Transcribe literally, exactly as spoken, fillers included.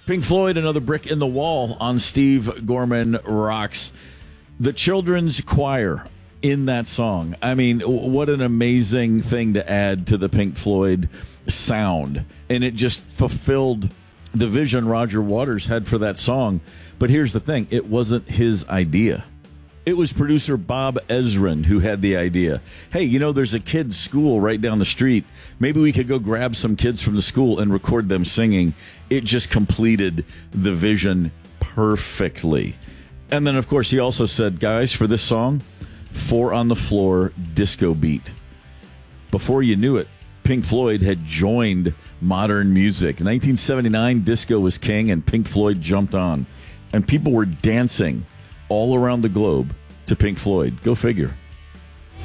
Pink Floyd, another brick in the wall on Steve Gorman Rocks. The children's choir in that song. I mean, what an amazing thing to add to the Pink Floyd sound. And it just fulfilled the vision Roger Waters had for that song. But here's the thing. It wasn't his idea. It was producer Bob Ezrin who had the idea. Hey, you know, there's a kid's school right down the street. Maybe we could go grab some kids from the school and record them singing. It just completed the vision perfectly. And then, of course, he also said, guys, for this song, four on the floor disco beat. Before you knew it, Pink Floyd had joined modern music. In nineteen seventy-nine, disco was king, and Pink Floyd jumped on. And people were dancing all around the globe to Pink Floyd. Go figure.